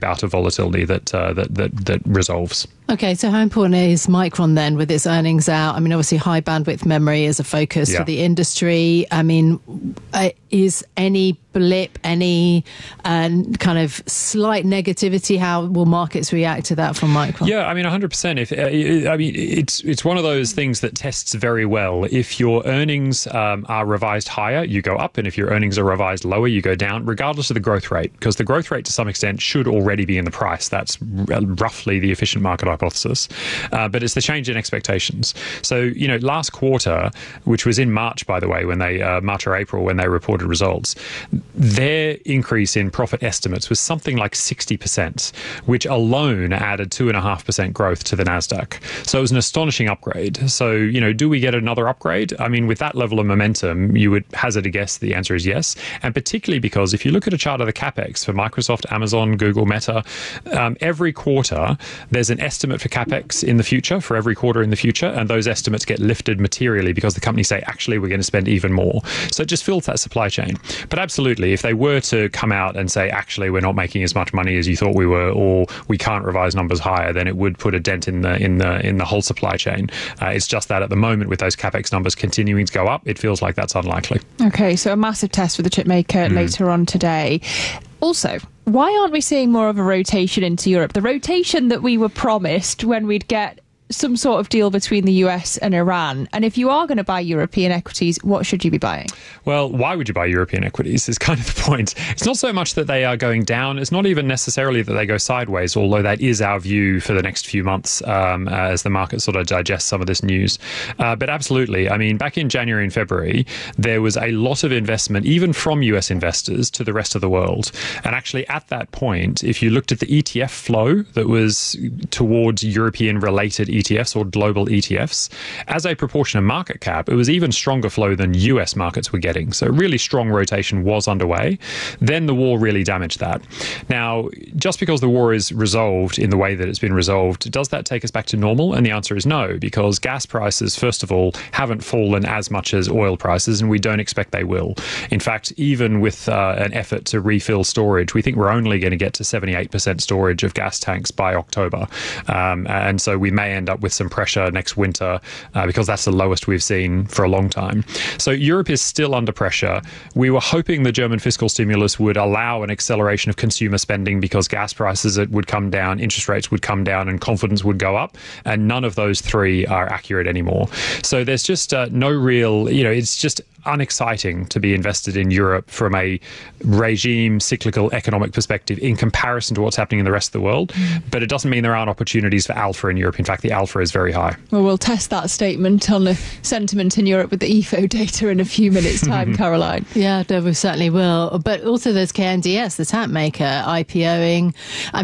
bout of volatility that resolves. Okay, so how important is Micron then with its earnings out? I mean, obviously high bandwidth memory is a focus for the industry. I mean, is any blip, any kind of slight negativity, how will markets react to that from Micron? Yeah, I mean, 100%. It's one of those things that tests very well. If your earnings are revised higher, you go up, and if your earnings are revised lower, you go down, regardless of the growth rate, because the growth rate to some extent should already be in the price. That's roughly the efficient market hypothesis, but it's the change in expectations. So, last quarter, which was in March, by the way, when they March or April, when they reported results, their increase in profit estimates was something like 60%, which alone added 2.5% growth to the Nasdaq. So it was an astonishing upgrade. So, do we get another upgrade? I mean, with that level of momentum, you would hazard a guess the answer is yes, and particularly because if you look at a chart of the capex for Microsoft, Amazon, Google, Meta, every quarter there's an estimate for capex in the future, for every quarter in the future, and those estimates get lifted materially because the companies say, actually, we're going to spend even more. So it just fills that supply chain. But absolutely, if they were to come out and say, actually, we're not making as much money as you thought we were, or we can't revise numbers higher, then it would put a dent in the whole supply chain. It's just that at the moment, with those capex numbers continuing to go up, it feels like that's unlikely. Okay, so a massive test for the chip maker later on today. Also, why aren't we seeing more of a rotation into Europe? The rotation that we were promised when we'd get some sort of deal between the US and Iran. And if you are going to buy European equities, what should you be buying? Well, why would you buy European equities is kind of the point. It's not so much that they are going down. It's not even necessarily that they go sideways, although that is our view for the next few months as the market sort of digests some of this news. But absolutely, I mean, back in January and February, there was a lot of investment, even from US investors, to the rest of the world. And actually, at that point, if you looked at the ETF flow that was towards European-related ETFs or global ETFs, as a proportion of market cap, it was even stronger flow than US markets were getting. So really strong rotation was underway. Then the war really damaged that. Now, just because the war is resolved in the way that it's been resolved, does that take us back to normal? And the answer is no, because gas prices, first of all, haven't fallen as much as oil prices, and we don't expect they will. In fact, even with an effort to refill storage, we think we're only going to get to 78% storage of gas tanks by October. And so we may end up with some pressure next winter because that's the lowest we've seen for a long time. So Europe is still under pressure. We were hoping the German fiscal stimulus would allow an acceleration of consumer spending because gas prices would come down, interest rates would come down, and confidence would go up. And none of those three are accurate anymore. So there's just no real, it's just unexciting to be invested in Europe from a regime, cyclical, economic perspective in comparison to what's happening in the rest of the world. But it doesn't mean there aren't opportunities for alpha in Europe. In fact, the alpha is very high. Well, we'll test that statement on the sentiment in Europe with the EFO data in a few minutes' time, Caroline. Yeah, we certainly will. But also there's KNDS, the tap maker, IPOing. I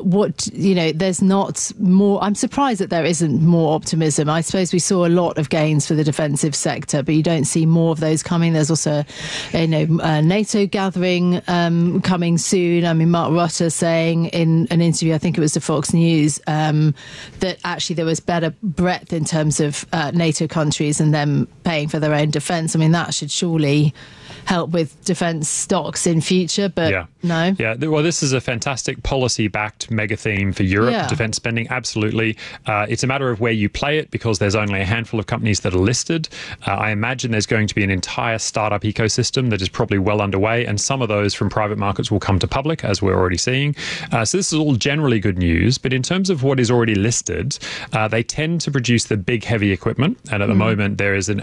mean, there's not more. I'm surprised that there isn't more optimism. I suppose we saw a lot of gains for the defensive sector, but you don't see more of those coming. There's also a NATO gathering coming soon. I mean, Mark Rutte saying in an interview, I think it was to Fox News, that actually there was better breadth in terms of NATO countries and them paying for their own defence. I mean, that should surely help with defence stocks in future, but no. Yeah, well, this is a fantastic policy-backed mega theme for Europe, defence spending, absolutely. It's a matter of where you play it because there's only a handful of companies that are listed. I imagine there's going to be an entire startup ecosystem that is probably well underway, and some of those from private markets will come to public, as we're already seeing. So this is all generally good news, but in terms of what is already listed, they tend to produce the big, heavy equipment, and at the moment there is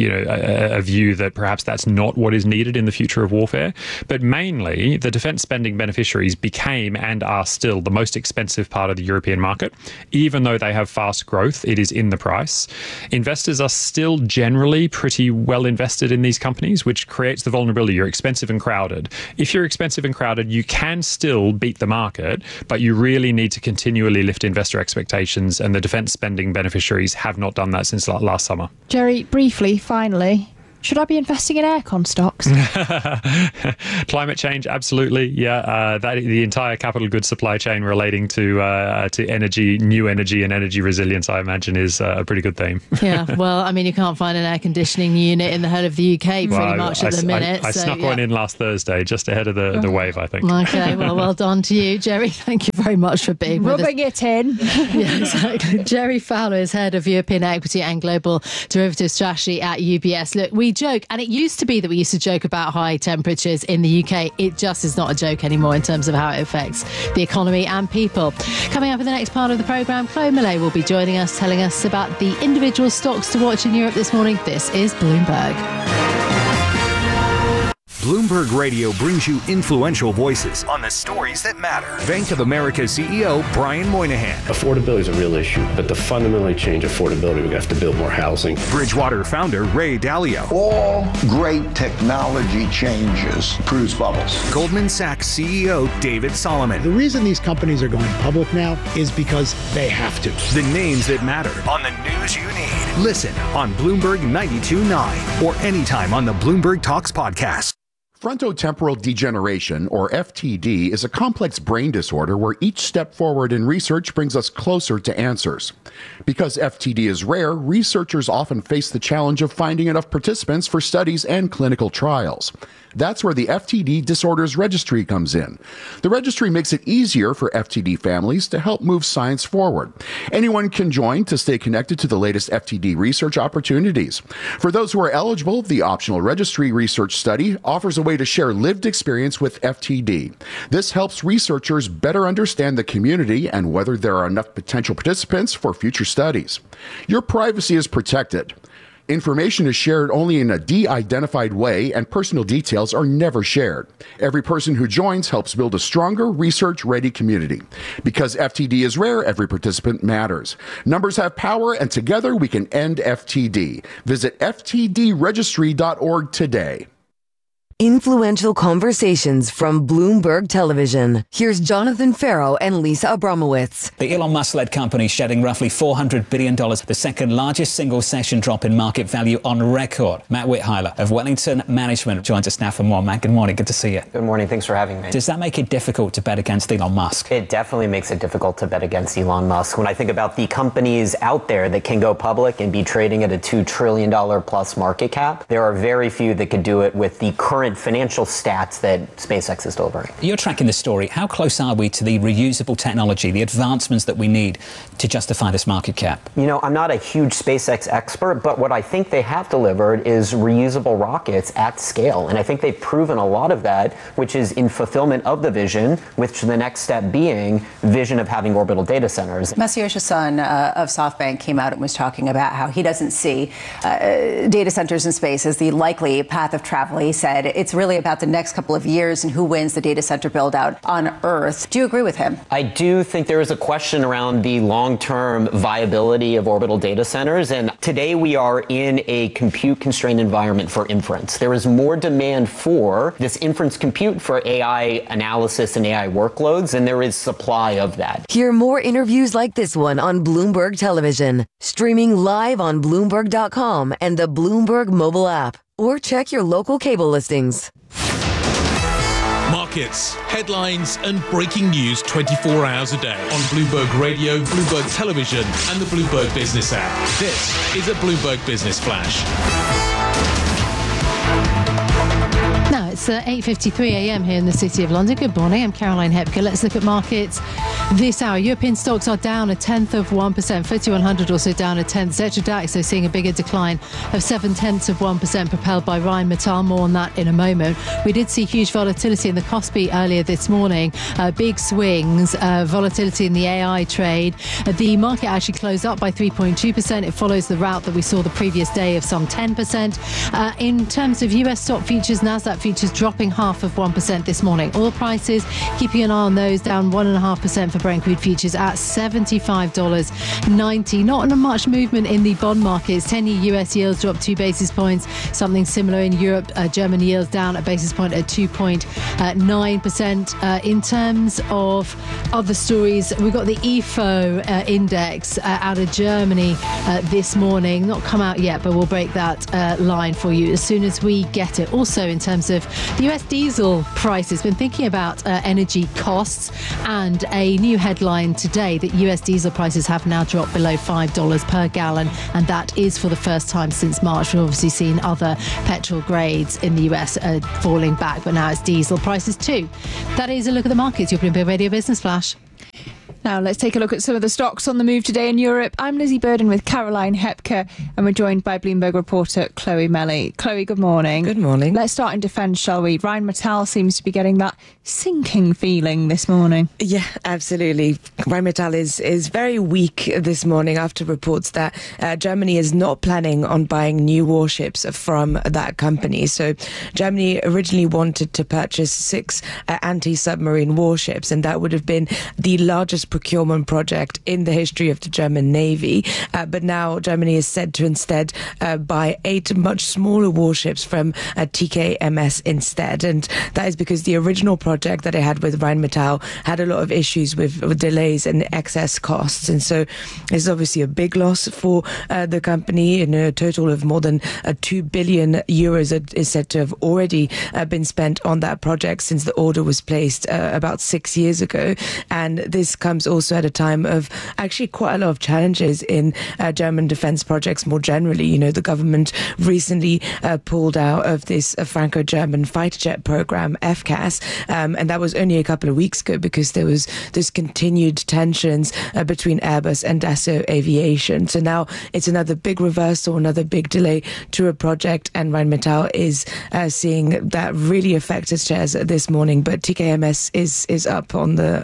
a view that perhaps that's not what is needed in the future of warfare. But mainly, the defence spending beneficiaries became and are still the most expensive part of the European market. Even though they have fast growth, it is in the price. Investors are still generally pretty well invested in these companies, which creates the vulnerability. You're expensive and crowded. If you're expensive and crowded, you can still beat the market, but you really need to continually lift investor expectations, and the defence spending beneficiaries have not done that since last summer. Jerry, briefly, finally, Should I be investing in aircon stocks? Climate change, absolutely. Yeah, the entire capital goods supply chain relating to energy, new energy and energy resilience, I imagine, is a pretty good theme. Yeah, well, I mean, you can't find an air conditioning unit in the whole of the UK pretty much at the minute. I snuck one in last Thursday, just ahead of the wave, I think. Okay, well done to you, Jerry. Thank you very much for being with us. Rubbing it in. Yeah, exactly. Jerry Fowler is head of European equity and global derivative strategy at UBS. Look, we joke, and it used to be that we used to joke about high temperatures in the UK. It just is not a joke anymore in terms of how it affects the economy and people. Coming up in the next part of the programme, Chloe Millay will be joining us, telling us about the individual stocks to watch in Europe this morning. This is Bloomberg. Bloomberg Radio brings you influential voices on the stories that matter. Bank of America CEO Brian Moynihan. Affordability is a real issue, but to fundamentally change affordability, we have to build more housing. Bridgewater founder Ray Dalio. All great technology changes produce bubbles. Goldman Sachs CEO David Solomon. The reason these companies are going public now is because they have to. The names that matter on the news you need. Listen on Bloomberg 92.9 or anytime on the Bloomberg Talks podcast. Frontotemporal degeneration, or FTD, is a complex brain disorder where each step forward in research brings us closer to answers. Because FTD is rare, researchers often face the challenge of finding enough participants for studies and clinical trials. That's where the FTD Disorders Registry comes in. The registry makes it easier for FTD families to help move science forward. Anyone can join to stay connected to the latest FTD research opportunities. For those who are eligible, the optional registry research study offers a way to share lived experience with FTD. This helps researchers better understand the community and whether there are enough potential participants for future studies. Your privacy is protected. Information is shared only in a de-identified way, and personal details are never shared. Every person who joins helps build a stronger, research-ready community. Because FTD is rare, every participant matters. Numbers have power, and together we can end FTD. Visit ftdregistry.org today. Influential conversations from Bloomberg Television. Here's Jonathan Farrow and Lisa Abramowitz. The Elon Musk-led company shedding roughly $400 billion, the second largest single session drop in market value on record. Matt Witheiler of Wellington Management joins us now for more. Matt, good morning. Good to see you. Good morning. Thanks for having me. Does that make it difficult to bet against Elon Musk? It definitely makes it difficult to bet against Elon Musk. When I think about the companies out there that can go public and be trading at a $2 trillion plus market cap, there are very few that could do it with the current financial stats that SpaceX is delivering. You're tracking this story. How close are we to the reusable technology, the advancements that we need to justify this market cap? You know, I'm not a huge SpaceX expert, but what I think they have delivered is reusable rockets at scale. And I think they've proven a lot of that, which is in fulfillment of the vision, which the next step being vision of having orbital data centers. Masayoshi Son of SoftBank came out and was talking about how he doesn't see data centers in space as the likely path of travel. He said it's really about the next couple of years and who wins the data center build out on Earth. Do you agree with him? I do think there is a question around the long-term viability of orbital data centers. And today we are in a compute-constrained environment for inference. There is more demand for this inference compute for AI analysis and AI workloads, and there is supply of that. Hear more interviews like this one on Bloomberg Television, streaming live on Bloomberg.com and the Bloomberg mobile app, or check your local cable listings. Markets, headlines, and breaking news 24 hours a day on Bloomberg Radio, Bloomberg Television, and the Bloomberg Business app. This is a Bloomberg Business Flash. Now it's 8:53 a.m. here in the City of London. Good morning. I'm Caroline Hepker. Let's look at markets this hour. European stocks are down 0.1%. FTSE 100 also down 0.1%. Xetra DAX, so seeing a bigger decline of 0.7%, propelled by Rheinmetall. More on that in a moment. We did see huge volatility in the Kospi earlier this morning. Big swings, volatility in the AI trade. The market actually closed up by 3.2%. It follows the route that we saw the previous day of some 10%. In terms of US stock futures, Nasdaq futures dropping 0.5% this morning. Oil prices, keeping an eye on those, down 1.5% for Brent crude futures at $75.90. Not much movement in the bond markets. 10-year US yields dropped 2 basis points. Something similar in Europe. German yields down a basis point at 2.9%. In terms of other stories, we've got the IFO index out of Germany this morning. Not come out yet, but we'll break that line for you as soon as we get it. Also, in terms of the US diesel prices, been thinking about energy costs, and a new headline today that US diesel prices have now dropped below $5 per gallon, and that is for the first time since March. We've obviously seen other petrol grades in the US falling back, but now it's diesel prices too. That is a look at the markets. Your Bloomberg Radio Business Flash. Now let's take a look at some of the stocks on the move today in Europe. I'm Lizzie Burden with Caroline Hepker, and we're joined by Bloomberg reporter Chloe Melly. Chloe, good morning. Good morning. Let's start in defence, shall we? Rheinmetall seems to be getting that sinking feeling this morning. Yeah, absolutely. Rheinmetall is very weak this morning after reports that Germany is not planning on buying new warships from that company. So Germany originally wanted to purchase 6 anti-submarine warships, and that would have been the largest procurement project in the history of the German Navy. But now Germany is said to instead buy 8 much smaller warships from TKMS instead. And that is because the original project that it had with Rheinmetall had a lot of issues with delays and excess costs. And so it's obviously a big loss for the company. In a total of more than 2 billion euros is said to have already been spent on that project since the order was placed about 6 years ago. And this comes also at a time of actually quite a lot of challenges in German defense projects more generally. You know, the government recently pulled out of this Franco-German fighter jet program, FCAS, and that was only a couple of weeks ago because there was this continued tensions between Airbus and Dassault Aviation. So now it's another big reversal, another big delay to a project, and Rheinmetall is seeing that really affect its shares this morning. But TKMS is up on the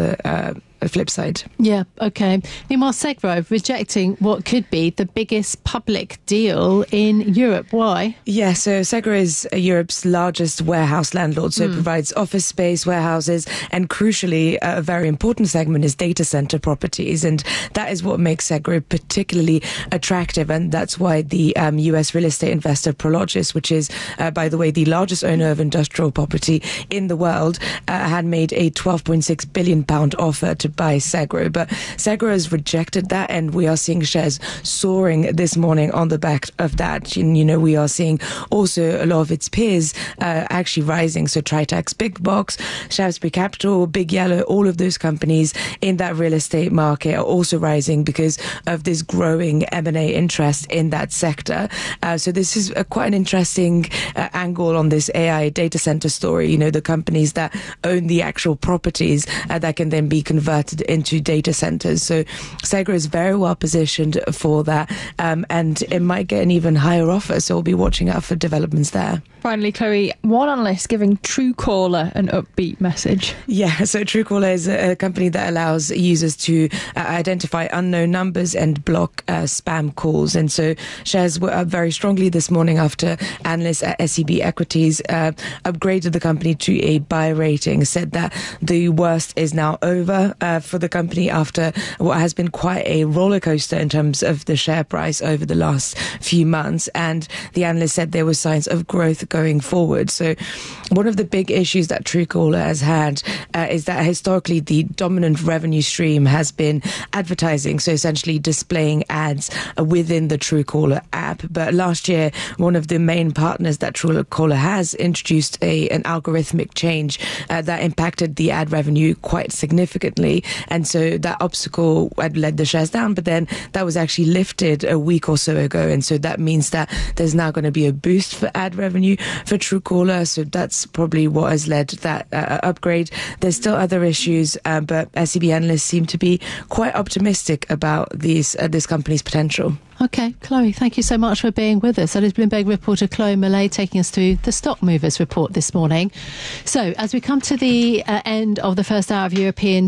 flip side. Yeah, okay. Meanwhile, Segro rejecting what could be the biggest public deal in Europe. Why? Yeah, so Segro is Europe's largest warehouse landlord, so it provides office space, warehouses, and crucially, a very important segment is data center properties, and that is what makes Segro particularly attractive, and that's why the US real estate investor Prologis, which is, by the way, the largest owner of industrial property in the world, had made a £12.6 billion offer to buy Segro, but Segro has rejected that, and we are seeing shares soaring this morning on the back of that. And, you know, we are seeing also a lot of its peers actually rising. So Tritax Big Box, Shaftesbury Capital, Big Yellow, all of those companies in that real estate market are also rising because of this growing M&A interest in that sector. So this is quite an interesting angle on this AI data center story. You know, the companies that own the actual properties that can then be converted into data centers. So Segro is very well positioned for that, and it might get an even higher offer. So we'll be watching out for developments there. Finally, Chloe, one analyst giving Truecaller an upbeat message. Yeah, so Truecaller is a company that allows users to identify unknown numbers and block spam calls. And so shares were up very strongly this morning after analysts at SEB Equities upgraded the company to a buy rating, said that the worst is now over for the company after what has been quite a roller coaster in terms of the share price over the last few months. And the analyst said there were signs of growth going forward. So one of the big issues that Truecaller has had is that historically the dominant revenue stream has been advertising, so essentially displaying ads within the Truecaller app. But last year, one of the main partners that Truecaller has introduced an algorithmic change that impacted the ad revenue quite significantly. And so that obstacle had led the shares down, but then that was actually lifted a week or so ago. And so that means that there's now going to be a boost for ad revenue for Truecaller. So that's probably what has led that upgrade. There's still other issues, but SEB analysts seem to be quite optimistic about this company's potential. Okay, Chloe, thank you so much for being with us. That is Bloomberg reporter Chloe Melly taking us through the Stock Movers report this morning. So as we come to the end of the first hour of European trading,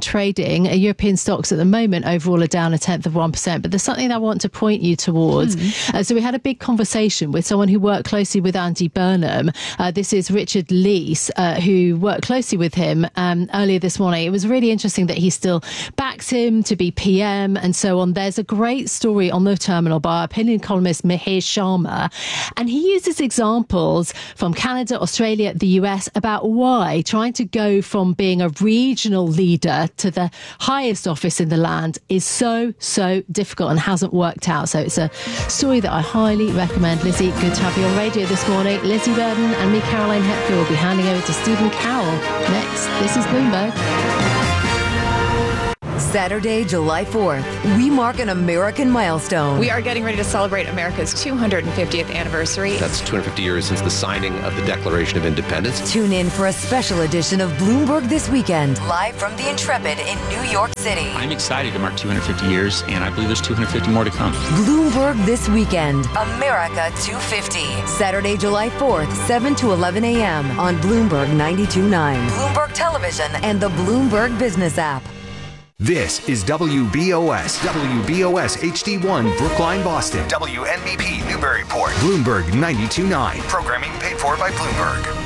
trading. European stocks at the moment overall are down 0.1%, but there's something I want to point you towards. So we had a big conversation with someone who worked closely with Andy Burnham. This is Richard Leese, who worked closely with him earlier this morning. It was really interesting that he still backs him to be PM and so on. There's a great story on the terminal by our opinion columnist Mihir Sharma, and he uses examples from Canada, Australia, the US about why trying to go from being a regional leader to the highest office in the land is so difficult and hasn't worked out. So it's a story that I highly recommend. Lizzie, good to have you on radio this morning. Lizzie Burden and me, Caroline Hepfield, will be handing over to Stephen Carroll next. This is Bloomberg. Saturday, July 4th, we mark an American milestone. We are getting ready to celebrate America's 250th anniversary. That's 250 years since the signing of the Declaration of Independence. Tune in for a special edition of Bloomberg This Weekend, live from the Intrepid in New York City. I'm excited to mark 250 years, and I believe there's 250 more to come. Bloomberg This Weekend, America 250. Saturday, July 4th, 7 to 11 a.m. on Bloomberg 92.9, Bloomberg Television, and the Bloomberg Business app. This is WBOS HD1 Brookline, Boston. WNBP Newburyport. Bloomberg 92.9. Programming paid for by Bloomberg.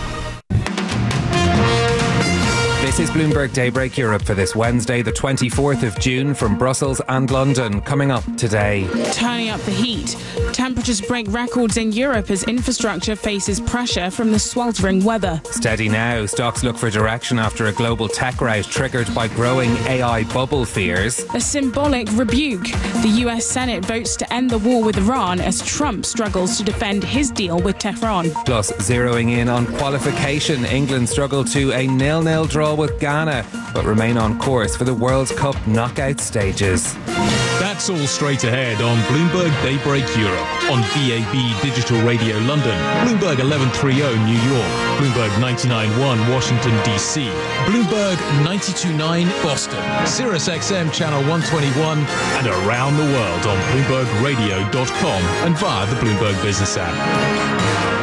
This is Bloomberg Daybreak Europe for this Wednesday, the 24th of June, from Brussels and London. Coming up today. Turning up the heat. Temperatures break records in Europe as infrastructure faces pressure from the sweltering weather. Steady now. Stocks look for direction after a global tech rout triggered by growing AI bubble fears. A symbolic rebuke. The US Senate votes to end the war with Iran as Trump struggles to defend his deal with Tehran. Plus, zeroing in on qualification. England struggled to a 0-0 draw with Ghana, but remain on course for the World Cup knockout stages. That's all straight ahead on Bloomberg Daybreak Europe, on VAB Digital Radio London, Bloomberg 1130 New York, Bloomberg 99.1 Washington DC, Bloomberg 92.9 Boston, Sirius XM Channel 121, and around the world on BloombergRadio.com and via the Bloomberg Business app.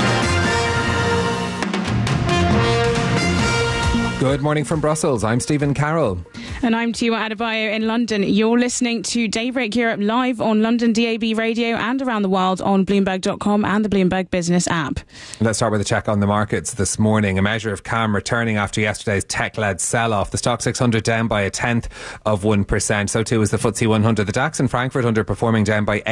Good morning from Brussels. I'm Stephen Carroll. And I'm Tiwa Adebayo in London. You're listening to Daybreak Europe live on London DAB radio and around the world on Bloomberg.com and the Bloomberg Business app. Let's start with a check on the markets this morning. A measure of calm returning after yesterday's tech-led sell-off. The Stoxx 600 down by 0.1%. So too is the FTSE 100. The DAX in Frankfurt underperforming, down by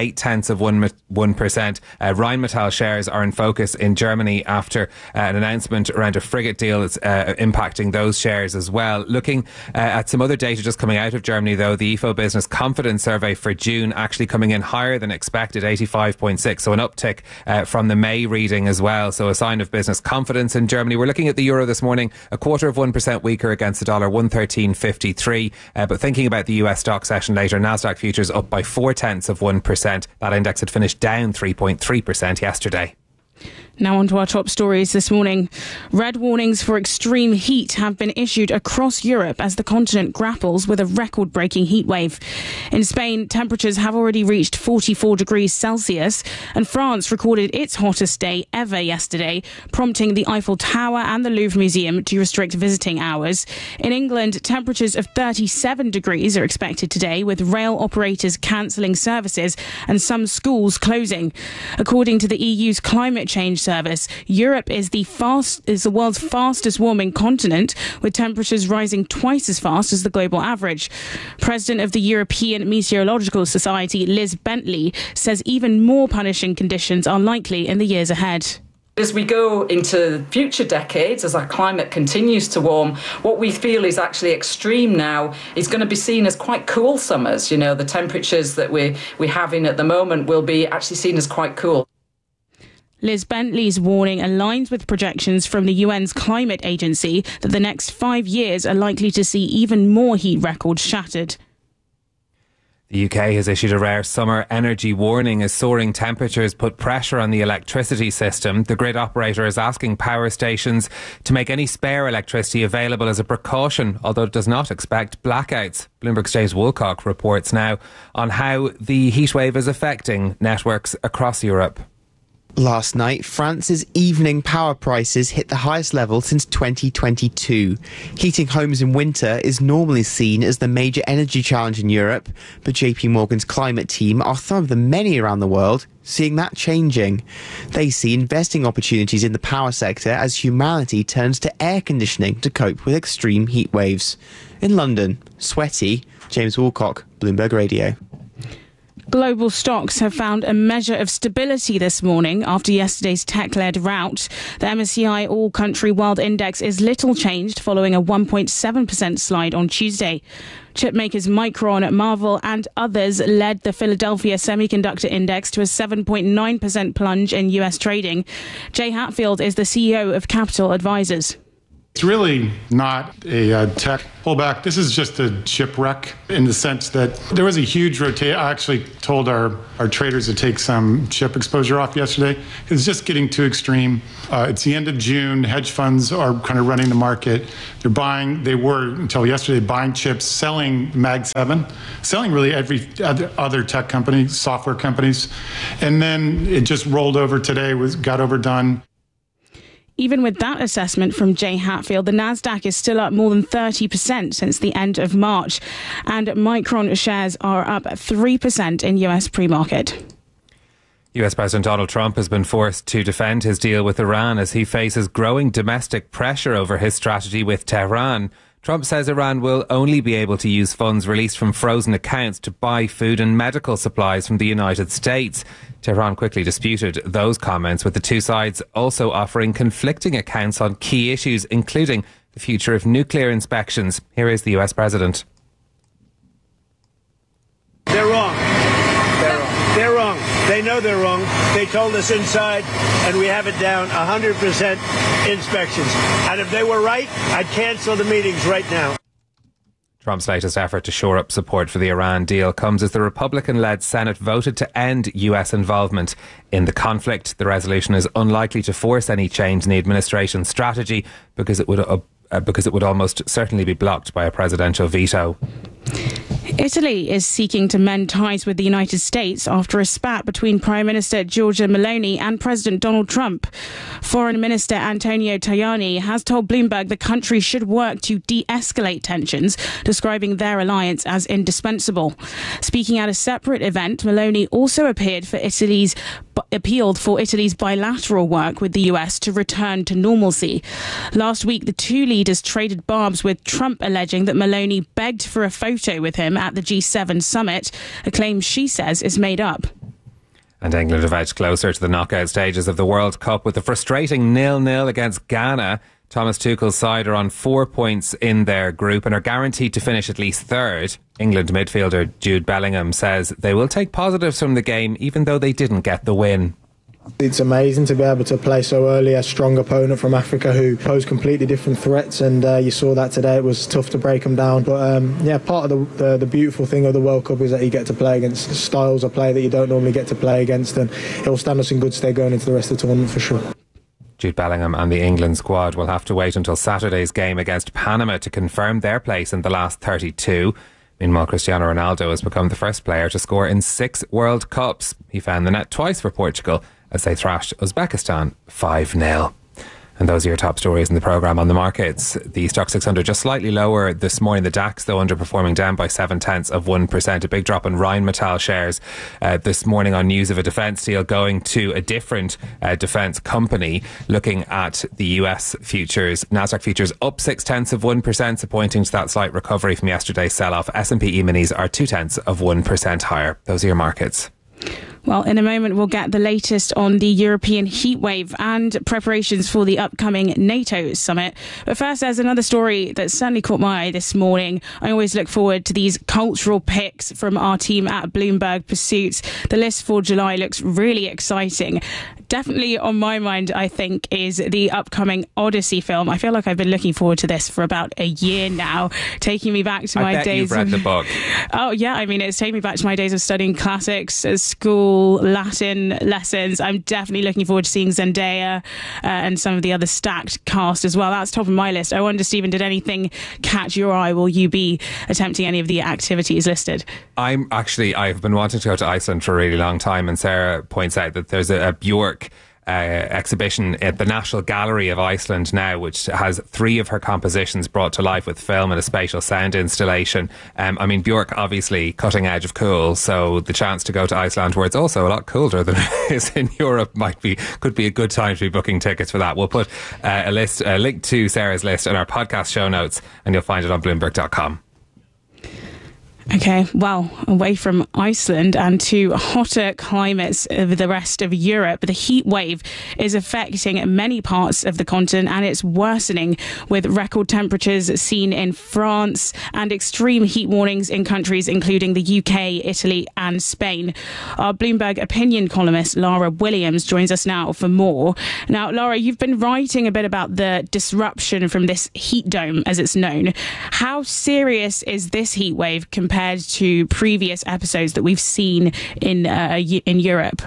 0.8%. Rheinmetall shares are in focus in Germany after an announcement around a frigate deal that's impacting those shares as well. Looking at some other data just coming out of Germany, though, the Ifo Business Confidence Survey for June actually coming in higher than expected, 85.6, so an uptick from the May reading as well, so a sign of business confidence in Germany. We're looking at the euro this morning, 0.25% weaker against the dollar, 113.53, but thinking about the US stock session later, Nasdaq futures up by 0.4%. That index had finished down 3.3% yesterday. Now on to our top stories this morning. Red warnings for extreme heat have been issued across Europe as the continent grapples with a record-breaking heat wave. In Spain, temperatures have already reached 44 degrees Celsius, and France recorded its hottest day ever yesterday, prompting the Eiffel Tower and the Louvre Museum to restrict visiting hours. In England, temperatures of 37 degrees are expected today, with rail operators cancelling services and some schools closing. According to the EU's climate change service, Europe is the world's fastest warming continent, with temperatures rising twice as fast as the global average. President of the European Meteorological Society, Liz Bentley, says even more punishing conditions are likely in the years ahead. As we go into future decades, as our climate continues to warm, what we feel is actually extreme now is going to be seen as quite cool summers. You know, the temperatures that we're having at the moment will be actually seen as quite cool. Liz Bentley's warning aligns with projections from the UN's climate agency that the next 5 years are likely to see even more heat records shattered. The UK has issued a rare summer energy warning as soaring temperatures put pressure on the electricity system. The grid operator is asking power stations to make any spare electricity available as a precaution, although it does not expect blackouts. Bloomberg's James Woolcock reports now on how the heatwave is affecting networks across Europe. Last night, France's evening power prices hit the highest level since 2022. Heating homes in winter is normally seen as the major energy challenge in Europe, but JP Morgan's climate team are some of the many around the world seeing that changing. They see investing opportunities in the power sector as humanity turns to air conditioning to cope with extreme heat waves. In London, sweaty, James Woolcock, Bloomberg Radio. Global stocks have found a measure of stability this morning after yesterday's tech-led rout. The MSCI All-Country World Index is little changed following a 1.7% slide on Tuesday. Chipmakers Micron, Marvell and others led the Philadelphia Semiconductor Index to a 7.9% plunge in US trading. Jay Hatfield is the CEO of Capital Advisors. It's really not a tech pullback. This is just a shipwreck in the sense that there was a huge rotation. I actually told our traders to take some chip exposure off yesterday. It's just getting too extreme. It's the end of June. Hedge funds are kind of running the market. They were until yesterday buying chips, selling Mag 7, selling really every other tech company, software companies. And then it just rolled over today, got overdone. Even with that assessment from Jay Hatfield, the Nasdaq is still up more than 30% since the end of March, and Micron shares are up 3% in US pre-market. US President Donald Trump has been forced to defend his deal with Iran as he faces growing domestic pressure over his strategy with Tehran. Trump says Iran will only be able to use funds released from frozen accounts to buy food and medical supplies from the United States. Tehran quickly disputed those comments, with the two sides also offering conflicting accounts on key issues, including the future of nuclear inspections. Here is the US President. They're wrong. They're wrong. They know they're wrong. They told us inside, and we have it down 100% inspections. And if they were right, I'd cancel the meetings right now. Trump's latest effort to shore up support for the Iran deal comes as the Republican-led Senate voted to end US involvement in the conflict. The resolution is unlikely to force any change in the administration's strategy because it would almost certainly be blocked by a presidential veto. Italy is seeking to mend ties with the United States after a spat between Prime Minister Giorgia Meloni and President Donald Trump. Foreign Minister Antonio Tajani has told Bloomberg the country should work to de-escalate tensions, describing their alliance as indispensable. Speaking at a separate event, Meloni also appealed for Italy's bilateral work with the US to return to normalcy. Last week, the two leaders traded barbs, with Trump alleging that Meloni begged for a photo with him at the G7 summit, a claim she says is made up. And England have edged closer to the knockout stages of the World Cup with a frustrating 0-0 against Ghana. Thomas Tuchel's side are on 4 points in their group and are guaranteed to finish at least third. England midfielder Jude Bellingham says they will take positives from the game even though they didn't get the win. It's amazing to be able to play so early a strong opponent from Africa who pose completely different threats, and you saw that today. It was tough to break them down, but part of the beautiful thing of the World Cup is that you get to play against styles of play that you don't normally get to play against, and it will stand us in good stead going into the rest of the tournament for sure. Jude Bellingham and the England squad will have to wait until Saturday's game against Panama to confirm their place in the last 32. Meanwhile, Cristiano Ronaldo has become the first player to score in 6 World Cups. He found the net twice for Portugal as they thrashed Uzbekistan 5-0. And those are your top stories in the programme. On the markets, the Stock 600 just slightly lower this morning. The DAX, though, underperforming, down by 0.7%. A big drop in Rheinmetall shares this morning on news of a defence deal going to a different defence company. Looking at the US futures, Nasdaq futures up 0.6%, pointing to that slight recovery from yesterday's sell-off. S&P E-minis are 0.2% higher. Those are your markets. Well, in a moment, we'll get the latest on the European heatwave and preparations for the upcoming NATO summit. But first, there's another story that certainly caught my eye this morning. I always look forward to these cultural picks from our team at Bloomberg Pursuits. The list for July looks really exciting. Definitely on my mind, I think, is the upcoming Odyssey film. I feel like I've been looking forward to this for about a year now, taking me back to my days. You've read the book. Oh, yeah. I mean, it's taking me back to my days of studying classics at school. school Latin lessons. I'm definitely looking forward to seeing Zendaya and some of the other stacked cast as well. That's top of my list. I wonder, Stephen, did anything catch your eye? Will you be attempting any of the activities listed? I've been wanting to go to Iceland for a really long time, and Sarah points out that there's a Björk exhibition at the National Gallery of Iceland now, which has 3 of her compositions brought to life with film and a spatial sound installation. I mean, Björk obviously cutting edge of cool, so the chance to go to Iceland, where it's also a lot colder than it is in Europe, could be a good time to be booking tickets for that. We'll put a link to Sarah's list in our podcast show notes, and you'll find it on Bloomberg.com. Okay, well, away from Iceland and to hotter climates of the rest of Europe, the heat wave is affecting many parts of the continent, and it's worsening with record temperatures seen in France and extreme heat warnings in countries including the UK, Italy and Spain. Our Bloomberg opinion columnist Lara Williams joins us now for more. Now, Lara, you've been writing a bit about the disruption from this heat dome, as it's known. How serious is this heat wave compared to previous episodes that we've seen in Europe?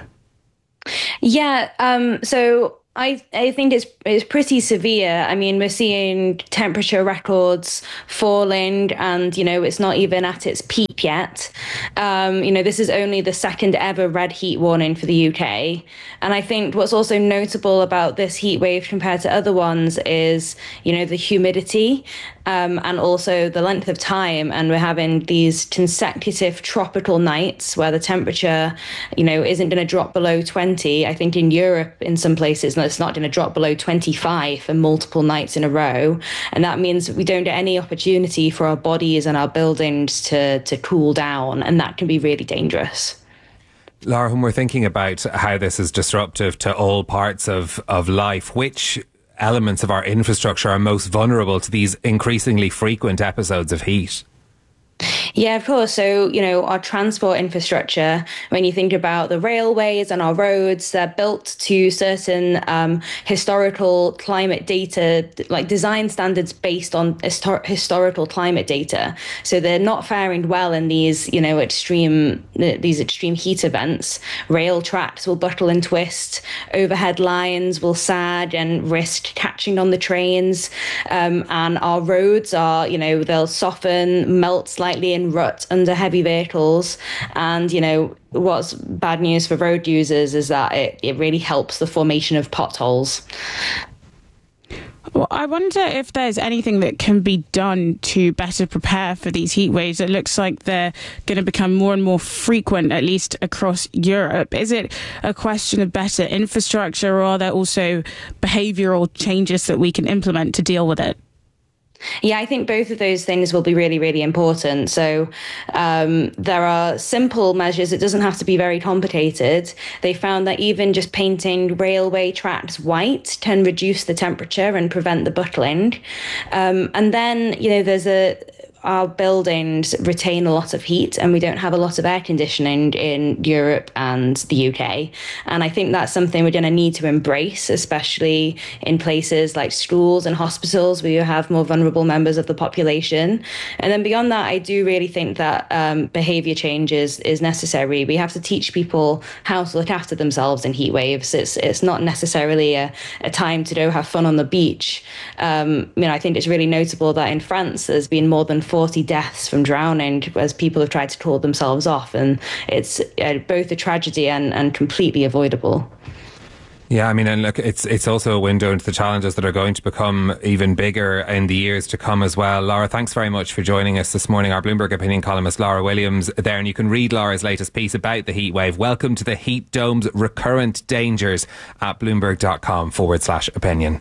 Yeah, so I think it's pretty severe. I mean, we're seeing temperature records falling, and it's not even at its peak yet. This is only the second ever red heat warning for the UK. And I think what's also notable about this heat wave compared to other ones is, the humidity. And also the length of time, and we're having these consecutive tropical nights where the temperature, isn't going to drop below 20. I think in Europe, in some places, it's not going to drop below 25 for multiple nights in a row. And that means we don't get any opportunity for our bodies and our buildings to cool down, and that can be really dangerous. Lara, when we're thinking about how this is disruptive to all parts of life, which elements of our infrastructure are most vulnerable to these increasingly frequent episodes of heat? Yeah, of course. So, our transport infrastructure, when you think about the railways and our roads, they're built to certain historical climate data, like design standards based on historical climate data. So they're not faring well in these, extreme heat events. Rail tracks will buckle and twist, overhead lines will sag and risk catching on the trains. And our roads are, they'll soften, melt slightly and rut under heavy vehicles. And what's bad news for road users is that it really helps the formation of potholes. Well, I wonder if there's anything that can be done to better prepare for these heat waves. It looks like they're going to become more and more frequent, at least across Europe. Is it a question of better infrastructure, or are there also behavioural changes that we can implement to deal with it? Yeah, I think both of those things will be really, really important. So there are simple measures. It doesn't have to be very complicated. They found that even just painting railway tracks white can reduce the temperature and prevent the buckling. And then, our buildings retain a lot of heat, and we don't have a lot of air conditioning in Europe and the UK. And I think that's something we're going to need to embrace, especially in places like schools and hospitals where you have more vulnerable members of the population. And then beyond that, I do really think that behaviour change is necessary. We have to teach people how to look after themselves in heat waves. It's not necessarily a time to go have fun on the beach. I think it's really notable that in France there's been more than 40 deaths from drowning as people have tried to cool themselves off, and it's both a tragedy and completely avoidable. Yeah, I mean, and look, it's also a window into the challenges that are going to become even bigger in the years to come as well. Lara, thanks very much for joining us this morning. Our Bloomberg opinion columnist Lara Williams there, and you can read Lara's latest piece about the heat wave. Welcome to the heat dome's recurrent dangers at bloomberg.com/opinion.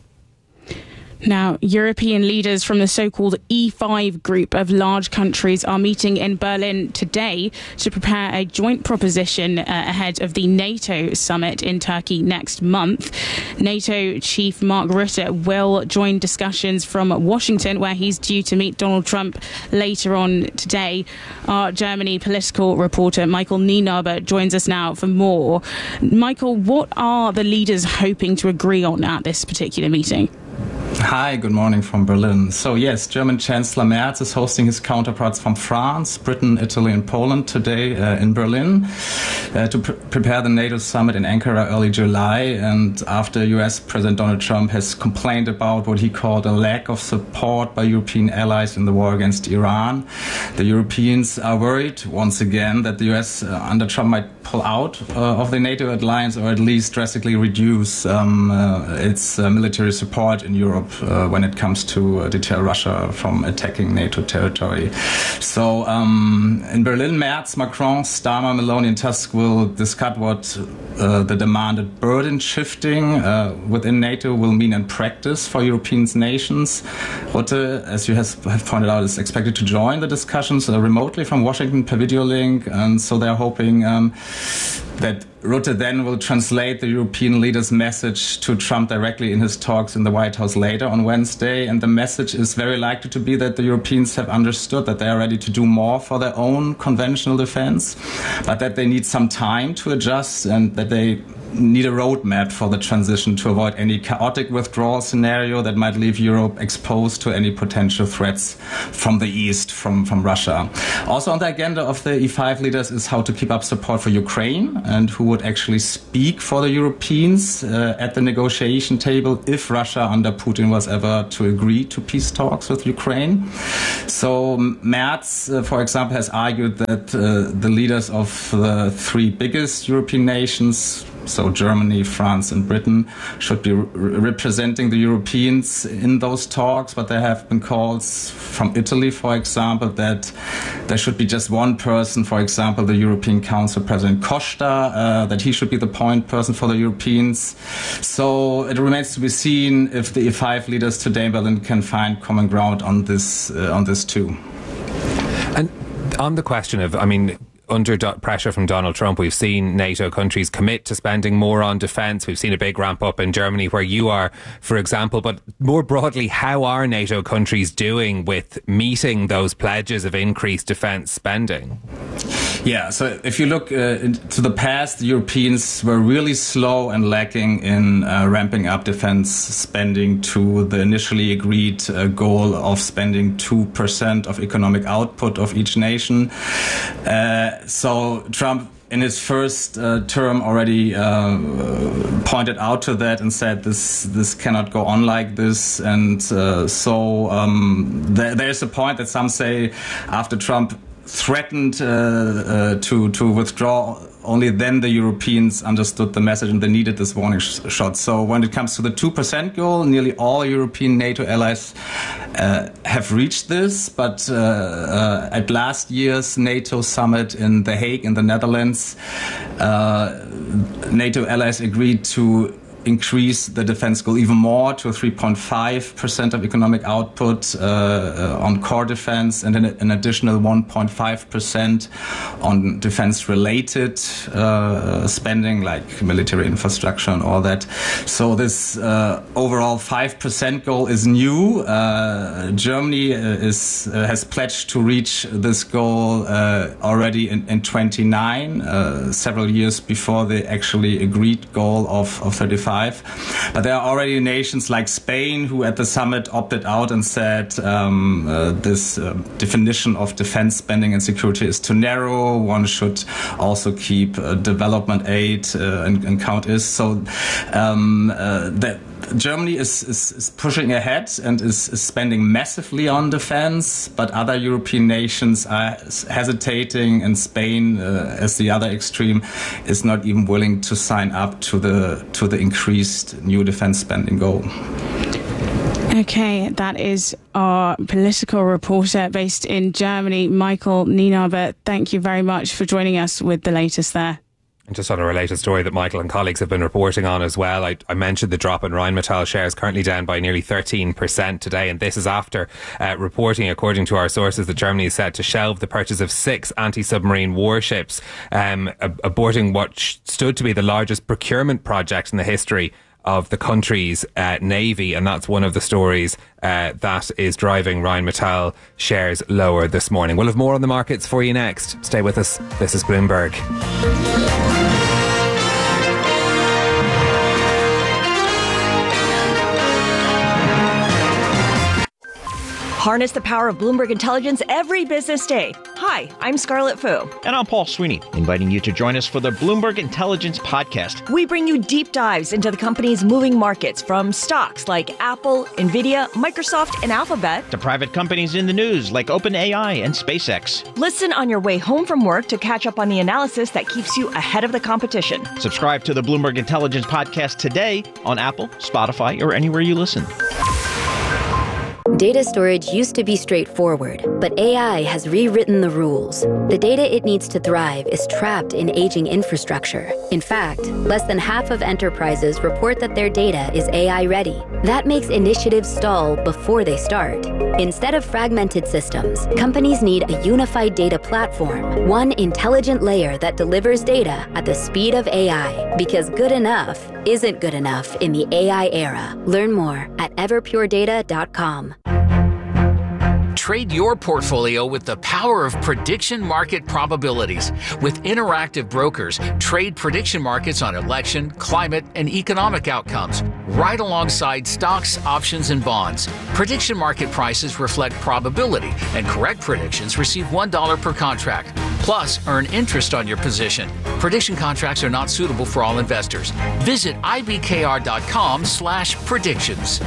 Now, European leaders from the so-called E5 group of large countries are meeting in Berlin today to prepare a joint proposition ahead of the NATO summit in Turkey next month. NATO chief Mark Rutte will join discussions from Washington, where he's due to meet Donald Trump later on today. Our Germany political reporter Michael Nienaber joins us now for more. Michael, what are the leaders hoping to agree on at this particular meeting? Hi, good morning from Berlin. So yes, German Chancellor Merz is hosting his counterparts from France, Britain, Italy and Poland today in Berlin to prepare the NATO summit in Ankara early July. And after US President Donald Trump has complained about what he called a lack of support by European allies in the war against Iran, the Europeans are worried once again that the US under Trump might pull out of the NATO alliance or at least drastically reduce its military support in Europe when it comes to deter Russia from attacking NATO territory. So in Berlin, Merz, Macron, Starmer, Meloni and Tusk will discuss what the demanded burden shifting within NATO will mean in practice for European nations. Rutte, as you have pointed out, is expected to join the discussions remotely from Washington per video link, and so they're hoping that Rutte then will translate the European leaders' message to Trump directly in his talks in the White House later on Wednesday. And the message is very likely to be that the Europeans have understood that they are ready to do more for their own conventional defense, but that they need some time to adjust and that they need a roadmap for the transition to avoid any chaotic withdrawal scenario that might leave Europe exposed to any potential threats from the east, from Russia. Also on the agenda of the E5 leaders is how to keep up support for Ukraine and who would actually speak for the Europeans at the negotiation table if Russia under Putin was ever to agree to peace talks with Ukraine. So Merz, for example, has argued that the leaders of the three biggest European nations, so Germany, France and Britain, should be representing the Europeans in those talks, but there have been calls from Italy, for example, that there should be just one person, for example, the European Council President Costa, that he should be the point person for the Europeans. So it remains to be seen if the E5 leaders today in Berlin can find common ground on this too. And on the question of, under pressure from Donald Trump, we've seen NATO countries commit to spending more on defence. We've seen a big ramp up in Germany, where you are, for example. But more broadly, how are NATO countries doing with meeting those pledges of increased defence spending? Yeah, so if you look to the past, the Europeans were really slow and lacking in ramping up defense spending to the initially agreed goal of spending 2% of economic output of each nation. So Trump, in his first term, already pointed out to that and said this cannot go on like this. And there's a point that some say after Trump threatened to withdraw, only then the Europeans understood the message and they needed this warning shot. So when it comes to the 2% goal, nearly all European NATO allies have reached this. But at last year's NATO summit in The Hague in the Netherlands, NATO allies agreed to increase the defense goal even more to 3.5% of economic output on core defense, and then an additional 1.5% on defense-related spending like military infrastructure and all that. So this overall 5% goal is new. Germany has pledged to reach this goal already in 29, several years before the actually agreed goal of 35. But there are already nations like Spain who at the summit opted out and said this definition of defense spending and security is too narrow. One should also keep development aid and count is. So that Germany is pushing ahead and is spending massively on defense, but other European nations are hesitating, and Spain, as the other extreme, is not even willing to sign up to the increased new defense spending goal. Okay, that is our political reporter based in Germany, Michael Nienaber. Thank you very much for joining us with the latest there. And just on a related story that Michael and colleagues have been reporting on as well, I mentioned the drop in Rheinmetall shares, currently down by nearly 13% today. And this is after reporting, according to our sources, that Germany is set to shelve the purchase of 6 anti-submarine warships, aborting what stood to be the largest procurement project in the history of the country's navy. And that's one of the stories that is driving Rheinmetall shares lower this morning. We'll have more on the markets for you next. Stay with us. This is Bloomberg. Harness the power of Bloomberg Intelligence every business day. Hi, I'm Scarlett Fu. And I'm Paul Sweeney, inviting you to join us for the Bloomberg Intelligence Podcast. We bring you deep dives into the company's moving markets, from stocks like Apple, Nvidia, Microsoft, and Alphabet, to private companies in the news like OpenAI and SpaceX. Listen on your way home from work to catch up on the analysis that keeps you ahead of the competition. Subscribe to the Bloomberg Intelligence Podcast today on Apple, Spotify, or anywhere you listen. Data storage used to be straightforward, but AI has rewritten the rules. The data it needs to thrive is trapped in aging infrastructure. In fact, less than half of enterprises report that their data is AI ready. That makes initiatives stall before they start. Instead of fragmented systems, companies need a unified data platform, one intelligent layer that delivers data at the speed of AI. Because good enough isn't good enough in the AI era. Learn more at everpuredata.com. Trade your portfolio with the power of prediction market probabilities. With Interactive Brokers, trade prediction markets on election, climate, and economic outcomes, right alongside stocks, options, and bonds. Prediction market prices reflect probability, and correct predictions receive $1 per contract. Plus, earn interest on your position. Prediction contracts are not suitable for all investors. Visit ibkr.com/predictions.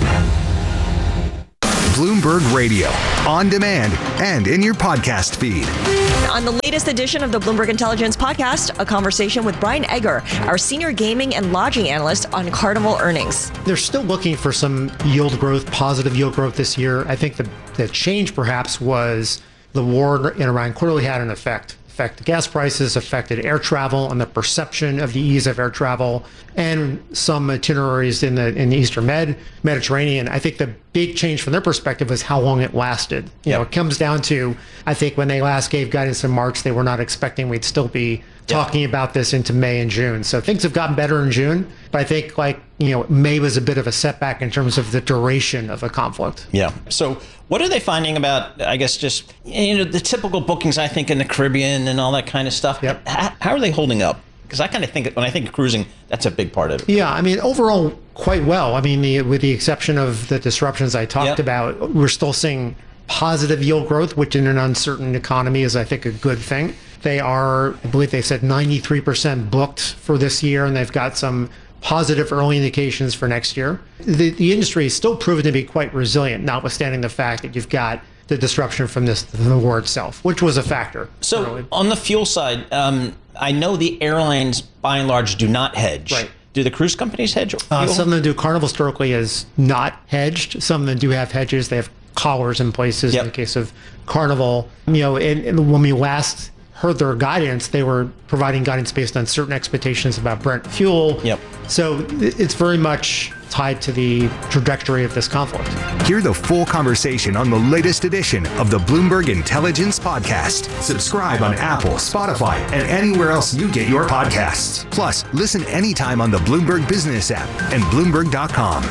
Bloomberg Radio, on demand and in your podcast feed. On the latest edition of the Bloomberg Intelligence Podcast, a conversation with Brian Egger, our senior gaming and lodging analyst on Carnival earnings. They're still looking for some yield growth, positive yield growth this year. I think the change perhaps was the war in Iran clearly had an effect. Affected gas prices, affected air travel and the perception of the ease of air travel, and some itineraries in the Eastern Mediterranean. I think the big change from their perspective was how long it lasted. You know, it comes down to, I think when they last gave guidance in March, they were not expecting we'd still be talking about this into May and June. So things have gotten better in June, but I think May was a bit of a setback in terms of the duration of a conflict. Yeah. So what are they finding about, I guess, just, the typical bookings, I think, in the Caribbean and all that kind of stuff? Yep. How are they holding up? Because I kind of think, when I think of cruising, that's a big part of it. Yeah, I mean, overall, quite well. I mean, with the exception of the disruptions I talked about, we're still seeing positive yield growth, which in an uncertain economy is, I think, a good thing. They are, I believe they said 93% booked for this year, and they've got some positive early indications for next year. The industry is still proven to be quite resilient, notwithstanding the fact that you've got the disruption from the war itself, which was a factor. So on the fuel side, I know the airlines, by and large, do not hedge. Right. Do the cruise companies hedge fuel? Some of them do. Carnival historically is not hedged. Some of them do have hedges. They have collars in places in the case of Carnival. And when we last heard their guidance, they were providing guidance based on certain expectations about Brent fuel. So it's very much tied to the trajectory of this conflict. Hear the full conversation on the latest edition of the Bloomberg Intelligence Podcast. Subscribe on Apple, Spotify, and anywhere else you get your podcasts. Plus, listen anytime on the Bloomberg Business app and Bloomberg.com.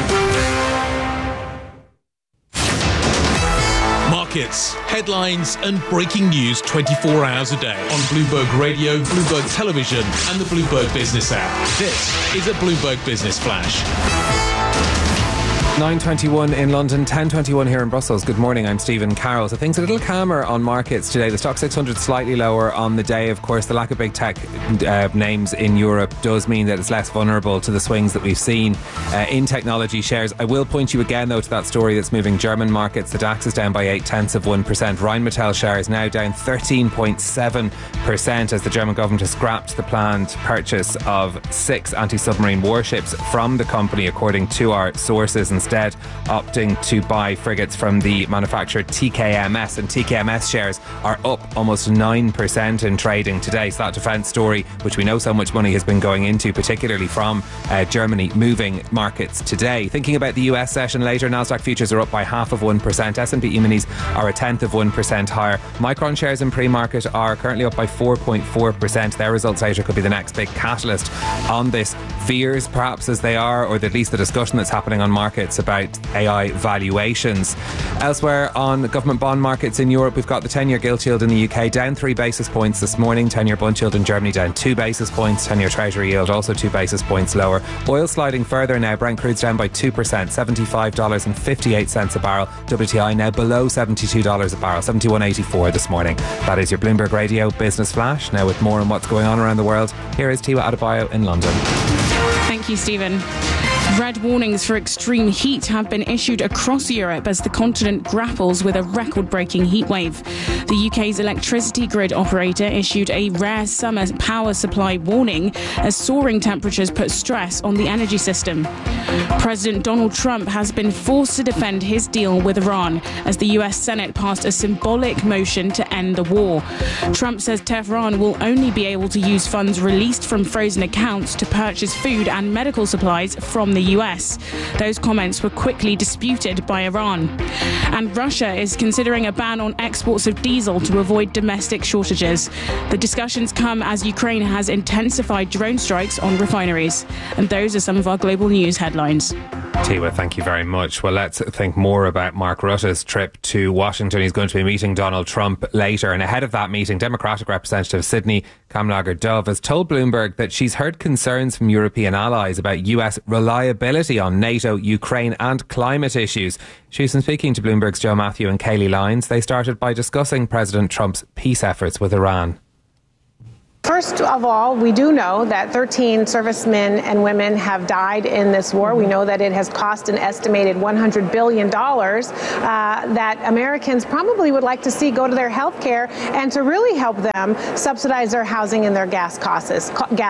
Markets, headlines, and breaking news 24 hours a day on Bloomberg Radio, Bloomberg Television, and the Bloomberg Business app. This is a Bloomberg Business Flash. 9:21 in London, 10:21 here in Brussels. Good morning, I'm Stephen Carroll. So things a little calmer on markets today. The Stock 600 slightly lower on the day. Of course, the lack of big tech names in Europe does mean that it's less vulnerable to the swings that we've seen in technology shares. I will point you again, though, to that story that's moving German markets. The DAX is down by 0.8%. Rheinmetall shares now down 13.7% as the German government has scrapped the planned purchase of 6 anti-submarine warships from the company, according to our sources, instead opting to buy frigates from the manufacturer TKMS, and TKMS shares are up almost 9% in trading today. So that defence story, which we know so much money has been going into, particularly from Germany, moving markets today. Thinking about the US session later, Nasdaq futures are up by 0.5%. S&P E-minis are 0.1% higher. Micron shares in pre-market are currently up by 4.4%. Their results later could be the next big catalyst on this. Fears, perhaps, as they are, or at least the discussion that's happening on markets It's about AI valuations. Elsewhere on government bond markets in Europe, we've got the 10-year gilt yield in the UK down 3 basis points this morning. 10-year bund yield in Germany down 2 basis points. 10-year treasury yield also 2 basis points lower. Oil sliding further now. Brent crude's down by 2%, $75.58 a barrel. WTI now below $72 a barrel, 71.84 this morning. That is your Bloomberg Radio Business Flash. Now with more on what's going on around the world, here is Tiwa Adebayo in London. Thank you, Stephen. Red warnings for extreme heat have been issued across Europe as the continent grapples with a record-breaking heat wave. The UK's electricity grid operator issued a rare summer power supply warning as soaring temperatures put stress on the energy system. President Donald Trump has been forced to defend his deal with Iran as the US Senate passed a symbolic motion to end the war. Trump says Tehran will only be able to use funds released from frozen accounts to purchase food and medical supplies from the US. Those comments were quickly disputed by Iran. And Russia is considering a ban on exports of diesel to avoid domestic shortages. The discussions come as Ukraine has intensified drone strikes on refineries. And those are some of our global news headlines. Tiwa, thank you very much. Well, let's think more about Mark Rutte's trip to Washington. He's going to be meeting Donald Trump later. And ahead of that meeting, Democratic Representative Sydney Kamlager-Dove has told Bloomberg that she's heard concerns from European allies about US reliability on NATO, Ukraine and climate issues. She's been speaking to Bloomberg's Joe Matthew and Kayleigh Lyons. They started by discussing President Trump's peace efforts with Iran. First of all, we do know that 13 servicemen and women have died in this war. We know that it has cost an estimated $100 billion that Americans probably would like to see go to their health care and to really help them subsidize their housing and their gas costs.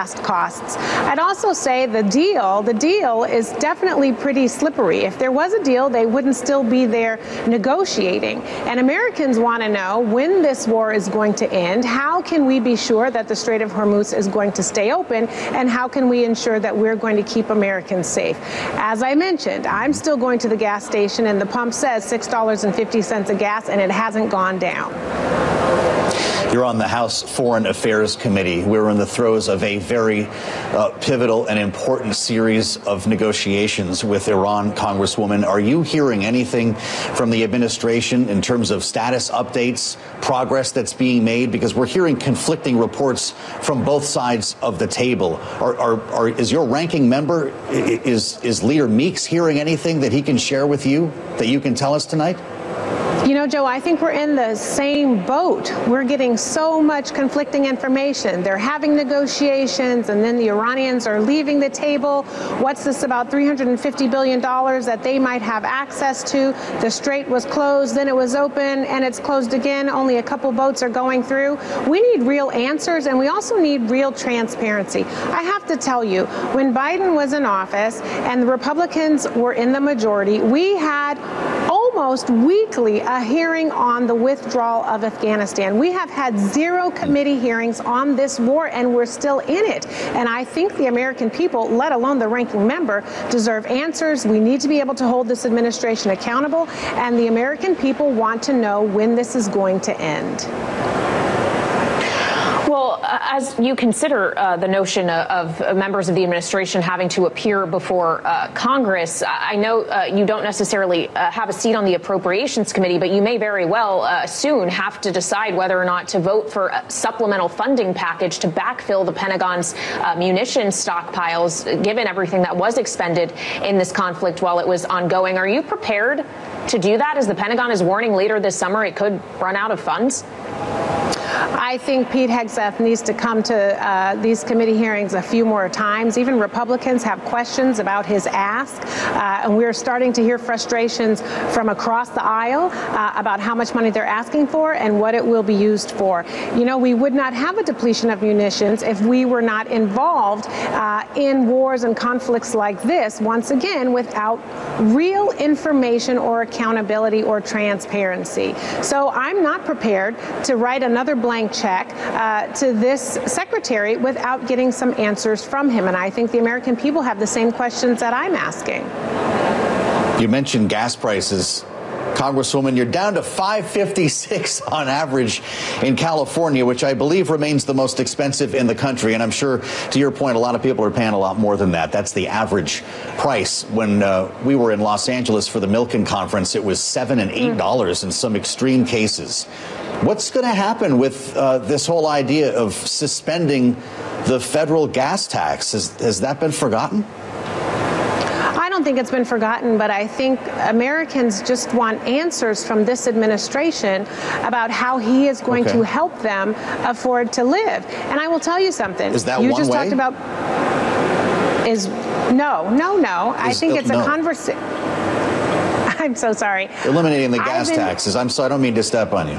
I'd also say the deal is definitely pretty slippery. If there was a deal, they wouldn't still be there negotiating. And Americans want to know when this war is going to end. How can we be sure that the Strait of Hormuz is going to stay open, and how can we ensure that we're going to keep Americans safe? As I mentioned, I'm still going to the gas station and the pump says $6.50 a gas and it hasn't gone down. You're on the House Foreign Affairs Committee. We're in the throes of a very pivotal and important series of negotiations with Iran, Congresswoman. Are you hearing anything from the administration in terms of status updates, progress that's being made? Because we're hearing conflicting reports from both sides of the table. Is your ranking member, is Leader Meeks hearing anything that he can share with you that you can tell us tonight? You know, Joe, I think we're in the same boat. We're getting so much conflicting information. They're having negotiations, and then the Iranians are leaving the table. What's this about $350 billion that they might have access to? The strait was closed, then it was open, and it's closed again. Only a couple boats are going through. We need real answers, and we also need real transparency. I have to tell you, when Biden was in office and the Republicans were in the majority, we had almost weekly a hearing on the withdrawal of Afghanistan. We have had 0 committee hearings on this war, and we're still in it. And I think the American people, let alone the ranking member, deserve answers. We need to be able to hold this administration accountable, and the American people want to know when this is going to end. Well, as you consider the notion of members of the administration having to appear before Congress, I know you don't necessarily have a seat on the Appropriations Committee, but you may very well soon have to decide whether or not to vote for a supplemental funding package to backfill the Pentagon's munitions stockpiles, given everything that was expended in this conflict while it was ongoing. Are you prepared to do that, as the Pentagon is warning later this summer it could run out of funds? I think Pete Hegseth needs to come to these committee hearings a few more times. Even Republicans have questions about his ask, and we're starting to hear frustrations from across the aisle about how much money they're asking for and what it will be used for. You know, we would not have a depletion of munitions if we were not involved in wars and conflicts like this, once again, without real information or accountability or transparency. So I'm not prepared to write another blank check to this secretary without getting some answers from him. And I think the American people have the same questions that I'm asking. You mentioned gas prices Congresswoman, you're down to $5.56 on average in California, which I believe remains the most expensive in the country. And I'm sure, to your point, a lot of people are paying a lot more than that. That's the average price. When we were in Los Angeles for the Milken Conference, it was $7 and $8 in some extreme cases. What's going to happen with this whole idea of suspending the federal gas tax? Has that been forgotten? I don't think it's been forgotten, but I think Americans just want answers from this administration about how he is going to help them afford to live. And I will tell you something. Is that you one just way? talked about no. I think it's a conversation. I'm so sorry. Eliminating the gas taxes. I'm sorry, I don't mean to step on you.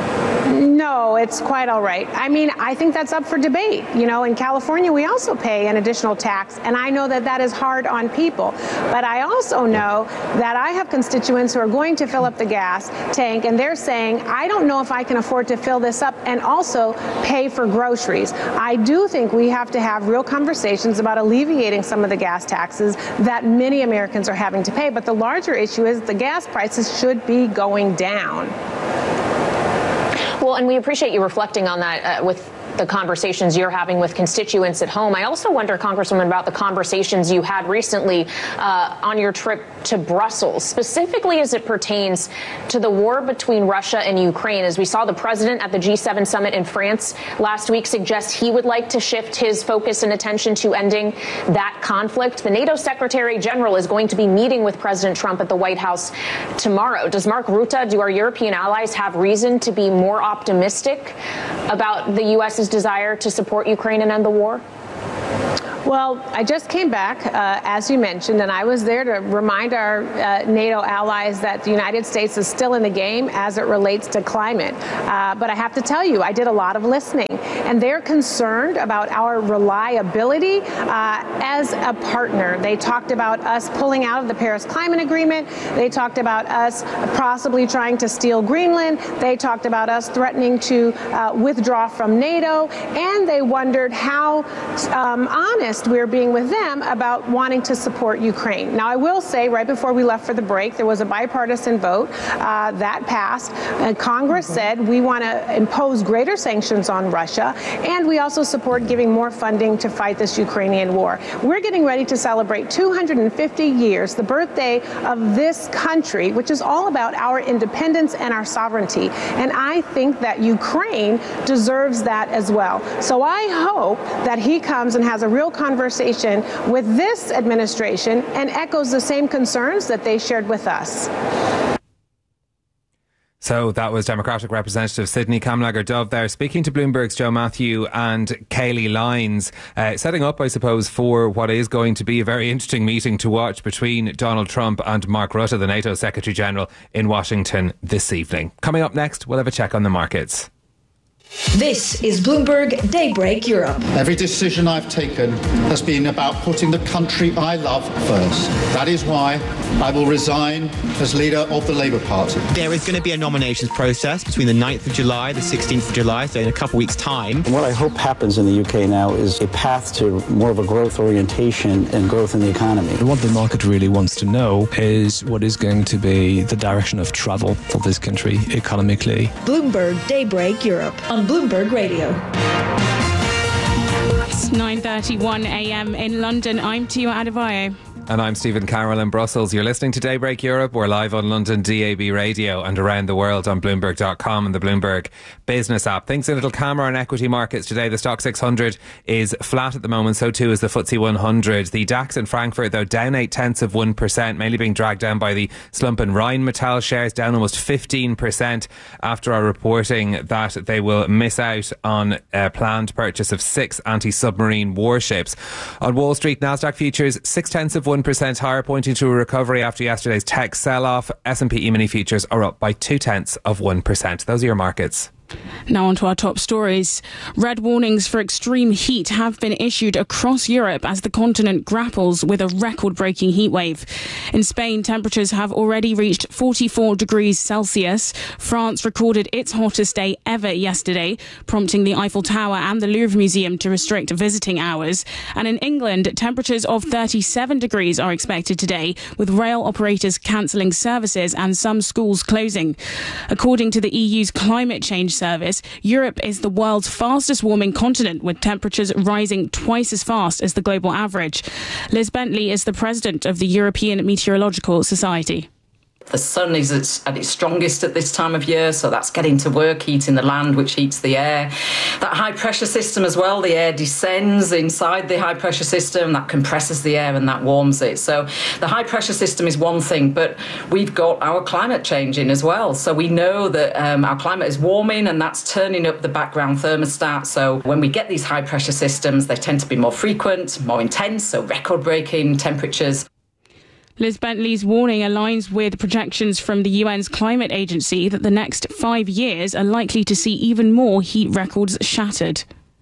No, it's quite all right. I mean, I think that's up for debate. You know, in California, we also pay an additional tax, and I know that that is hard on people. But I also know that I have constituents who are going to fill up the gas tank, and they're saying, I don't know if I can afford to fill this up and also pay for groceries. I do think we have to have real conversations about alleviating some of the gas taxes that many Americans are having to pay. But the larger issue is the gas prices should be going down. Well, and we appreciate you reflecting on that with the conversations you're having with constituents at home. I also wonder, Congresswoman, about the conversations you had recently on your trip to Brussels, specifically as it pertains to the war between Russia and Ukraine. As we saw the president at the G7 summit in France last week suggest he would like to shift his focus and attention to ending that conflict. The NATO Secretary General is going to be meeting with President Trump at the White House tomorrow. Does Mark Rutte, do our European allies have reason to be more optimistic about the U.S.'s desire to support Ukraine and end the war? Well, I just came back, as you mentioned, and I was there to remind our NATO allies that the United States is still in the game as it relates to climate. But I have to tell you, I did a lot of listening, and they're concerned about our reliability as a partner. They talked about us pulling out of the Paris Climate Agreement. They talked about us possibly trying to steal Greenland. They talked about us threatening to withdraw from NATO, and they wondered how honest we're being with them about wanting to support Ukraine. Now, I will say, right before we left for the break, there was a bipartisan vote that passed. Congress said we want to impose greater sanctions on Russia, and we also support giving more funding to fight this Ukrainian war. We're getting ready to celebrate 250 years, the birthday of this country, which is all about our independence and our sovereignty. And I think that Ukraine deserves that as well. So I hope that he comes and has a real conversation with this administration and echoes the same concerns that they shared with us. So that was Democratic Representative Sydney Kamlager-Dove there, speaking to Bloomberg's Joe Matthew and Kayleigh Lyons, setting up, I suppose, for what is going to be a very interesting meeting to watch between Donald Trump and Mark Rutte, the NATO Secretary General, in Washington this evening. Coming up next, we'll have a check on the markets. This is Bloomberg Daybreak Europe. Every decision I've taken has been about putting the country I love first. That is why I will resign as leader of the Labour Party. There is going to be a nominations process between the 9th of July, the 16th of July, so in a couple of weeks' time. And what I hope happens in the UK now is a path to more of a growth orientation and growth in the economy. What the market really wants to know is what is going to be the direction of travel for this country economically. Bloomberg Daybreak Europe on Bloomberg Radio. It's 9:31 a.m. in London. I'm Tia Adebayo. And I'm Stephen Carroll in Brussels. You're listening to Daybreak Europe. We're live on London DAB radio and around the world on Bloomberg.com and the Bloomberg Business app. Things a little calmer on equity markets today. The Stock 600 is flat at the moment. So too is the FTSE 100. The DAX in Frankfurt, though, down 0.8%, mainly being dragged down by the slump in Rheinmetall shares, down almost 15% after our reporting that they will miss out on a planned purchase of 6 anti-submarine warships. On Wall Street, Nasdaq futures 0.6% higher, pointing to a recovery after yesterday's tech sell-off. S&P E-mini futures are up by 0.2%. Those are your markets. Now on to our top stories. Red warnings for extreme heat have been issued across Europe as the continent grapples with a record-breaking heatwave. In Spain, temperatures have already reached 44 degrees Celsius. France recorded its hottest day ever yesterday, prompting the Eiffel Tower and the Louvre Museum to restrict visiting hours. And in England, temperatures of 37 degrees are expected today, with rail operators cancelling services and some schools closing. According to the EU's Climate Change Service, Europe is the world's fastest warming continent, with temperatures rising twice as fast as the global average. Liz Bentley is the president of the European Meteorological Society. The sun is at its strongest at this time of year, so that's getting to work, heating the land, which heats the air. That high pressure system as well, the air descends inside the high pressure system, that compresses the air and that warms it. So the high pressure system is one thing, but we've got our climate changing as well. So we know that our climate is warming, and that's turning up the background thermostat. So when we get these high pressure systems, they tend to be more frequent, more intense, so record-breaking temperatures. Liz Bentley's warning aligns with projections from the UN's climate agency that the next 5 years are likely to see even more heat records shattered.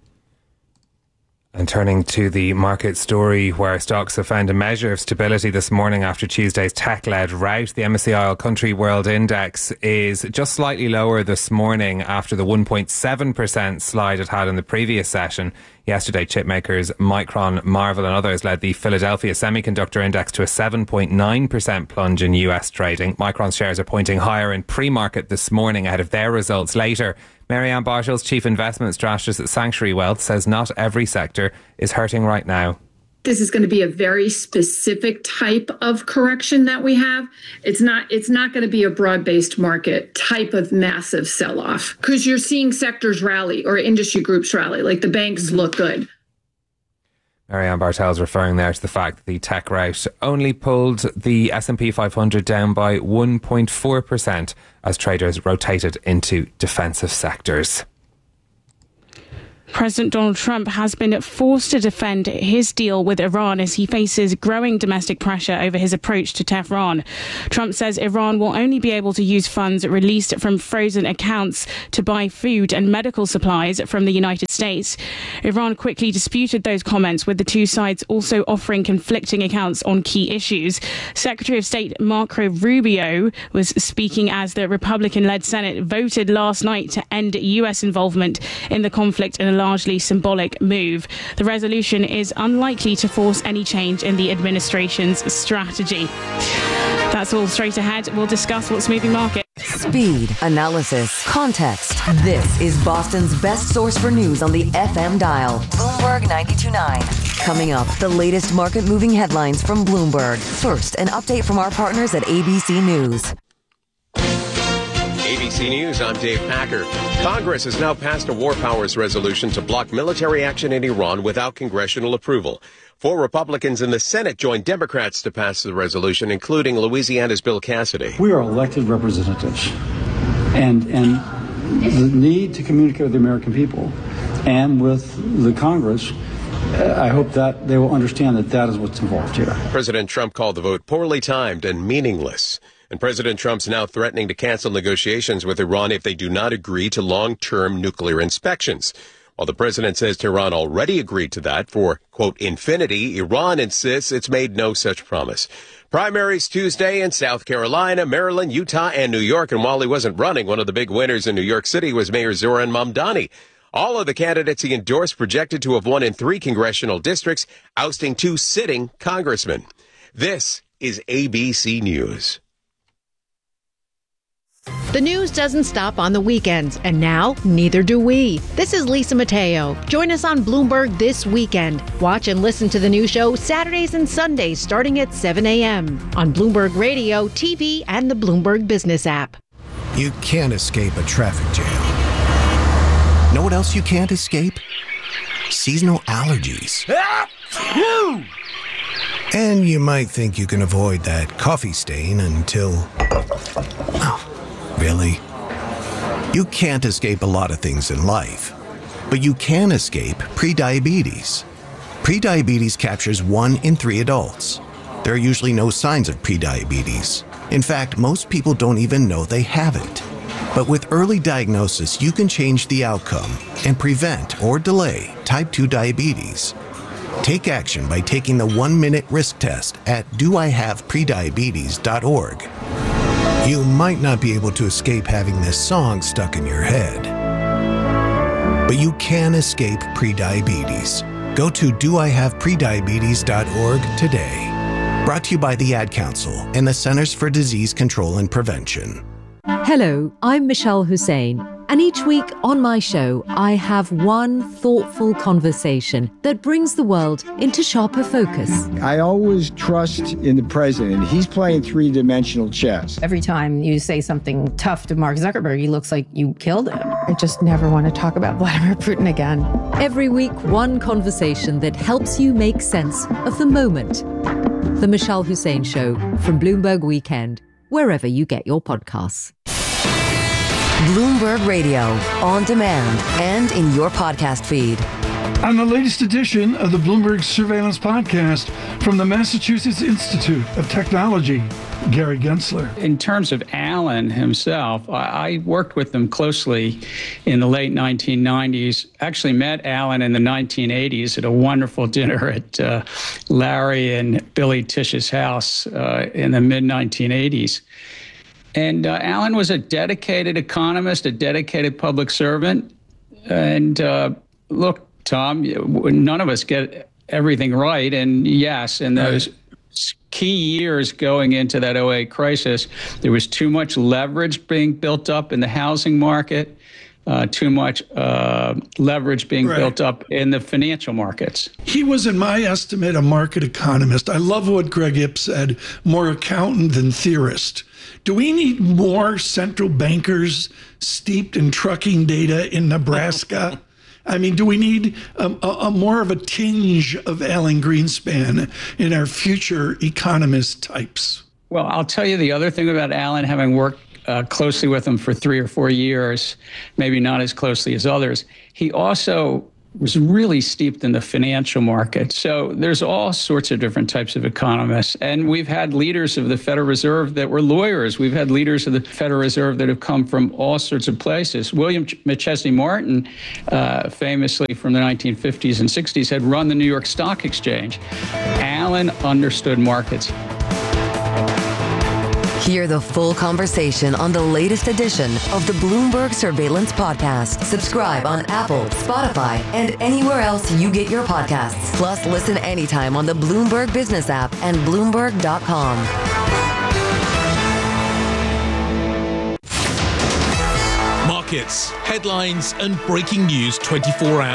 And turning to the market story, where stocks have found a measure of stability this morning after Tuesday's tech-led rout. The MSCI All Country World Index is just slightly lower this morning after the 1.7% slide it had in the previous session. Yesterday, chipmakers Micron, Marvell and others led the Philadelphia Semiconductor Index to a 7.9% plunge in US trading. Micron's shares are pointing higher in pre-market this morning ahead of their results later. Marianne Bartels, Chief Investment Strategist at Sanctuary Wealth, says not every sector is hurting right now. This is going to be a very specific type of correction that we have. It's not going to be a broad-based market type of massive sell-off, because you're seeing sectors rally or industry groups rally, like the banks look good. Marianne Bartels referring there to the fact that the tech rout only pulled the S&P 500 down by 1.4% as traders rotated into defensive sectors. President Donald Trump has been forced to defend his deal with Iran as he faces growing domestic pressure over his approach to Tehran. Trump says Iran will only be able to use funds released from frozen accounts to buy food and medical supplies from the United States. Iran quickly disputed those comments, with the two sides also offering conflicting accounts on key issues. Secretary of State Marco Rubio was speaking as the Republican-led Senate voted last night to end U.S. involvement in the conflict in a largely symbolic move. The resolution is unlikely to force any change in the administration's strategy. That's all straight ahead. We'll discuss what's moving markets. Speed, analysis, context. This is Boston's best source for news on the FM dial. Bloomberg 92.9. Coming up, the latest market-moving headlines from Bloomberg. First, an update from our partners at ABC News. ABC News, I'm Dave Packer. Congress has now passed a war powers resolution to block military action in Iran without congressional approval. 4 Republicans in the Senate joined Democrats to pass the resolution, including Louisiana's Bill Cassidy. We are elected representatives, and the need to communicate with the American people and with the Congress, I hope that they will understand that that is what's involved here. President Trump called the vote poorly timed and meaningless. And President Trump's now threatening to cancel negotiations with Iran if they do not agree to long-term nuclear inspections. While the president says Tehran already agreed to that for, quote, infinity, Iran insists it's made no such promise. Primaries Tuesday in South Carolina, Maryland, Utah, and New York. And while he wasn't running, one of the big winners in New York City was Mayor Zoran Mamdani. All of the candidates he endorsed projected to have won in 3 congressional districts, ousting 2 sitting congressmen. This is ABC News. The news doesn't stop on the weekends, and now neither do we. This is Lisa Mateo. Join us on Bloomberg this weekend. Watch and listen to the new show Saturdays and Sundays starting at 7 a.m. on Bloomberg Radio, TV, and the Bloomberg Business app. You can't escape a traffic jam. Know what else you can't escape? Seasonal allergies. And you might think you can avoid that coffee stain until... Oh. Really? You can't escape a lot of things in life, but you can escape prediabetes. Prediabetes captures 1 in 3 adults. There are usually no signs of prediabetes. In fact, most people don't even know they have it. But with early diagnosis, you can change the outcome and prevent or delay type 2 diabetes. Take action by taking the 1-minute risk test at doihaveprediabetes.org. You might not be able to escape having this song stuck in your head, but you can escape prediabetes. Go to doihaveprediabetes.org today. Brought to you by the Ad Council and the Centers for Disease Control and Prevention. Hello, I'm Michelle Hussein, and each week on my show, I have one thoughtful conversation that brings the world into sharper focus. I always trust in the president. He's playing three-dimensional chess. Every time you say something tough to Mark Zuckerberg, he looks like you killed him. I just never want to talk about Vladimir Putin again. Every week, one conversation that helps you make sense of the moment. The Michelle Hussein Show from Bloomberg Weekend, wherever you get your podcasts. Bloomberg Radio, on demand and in your podcast feed. On the latest edition of the Bloomberg Surveillance Podcast from the Massachusetts Institute of Technology, Gary Gensler. In terms of Alan himself, I worked with him closely in the late 1990s. Actually met Alan in the 1980s at a wonderful dinner at Larry and Billy Tish's house in the mid-1980s. And Alan was a dedicated economist, a dedicated public servant. And look, Tom, none of us get everything right. And yes, in those key years going into that 2008 crisis, there was too much leverage being built up in the housing market, too much leverage being built up in the financial markets. He was, in my estimate, a market economist. I love what Greg Ip said, more accountant than theorist. Do we need more central bankers steeped in trucking data in Nebraska? I mean, do we need a more of a tinge of Alan Greenspan in our future economist types? Well, I'll tell you the other thing about Alan, having worked closely with him for 3 or 4 years, maybe not as closely as others. He also was really steeped in the financial market. So there's all sorts of different types of economists. And we've had leaders of the Federal Reserve that were lawyers. We've had leaders of the Federal Reserve that have come from all sorts of places. William McChesney Martin, famously from the 1950s and 60s, had run the New York Stock Exchange. Alan understood markets. Hear the full conversation on the latest edition of the Bloomberg Surveillance Podcast. Subscribe on Apple, Spotify, and anywhere else you get your podcasts. Plus, listen anytime on the Bloomberg Business app and Bloomberg.com. Markets, headlines, and breaking news 24 hours.